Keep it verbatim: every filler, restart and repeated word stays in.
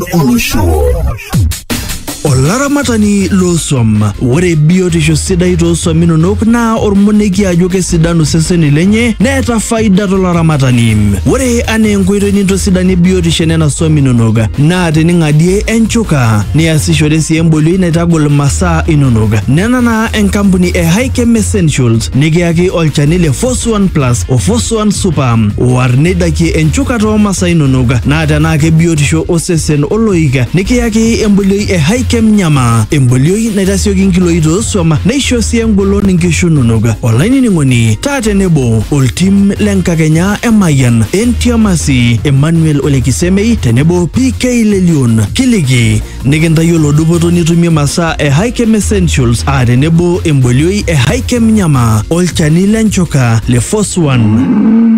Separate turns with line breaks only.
olosho. Olaramatani losom ore biotisho sidai tooswam inonok naa ormoneki ajo kesidanu seseni lenye neeta faida tolaramatani. Ore anaa enkoitoi nintosidanie biotisho nena swam inonok naa tening'adie enchuka niasishore sii embolioi naitagol masaa inonok. Nena naa enkampuni e Highchem Essentials nikiyaki olchani le Force one plus o Force one Super oar neidakie enchuka toomasaa inonok naa tenaa kebiotisho osesen oloik nikiyaki embolioi e Highchem Nyama embolioi naitasioki nkiloi tooswam neisho sii engolon nkishu inonok. Olainining'oni taa tenebo oltim lenkakenya Emayian, Entiamasi, Emmanuel Olekisemei tenebo P K Lelion kiliki nikintayiolo dupoto nitumie masaa e Highchem Essentials aa tenebo embolioi e Highchem Nyama olchani lenchuka le Force one.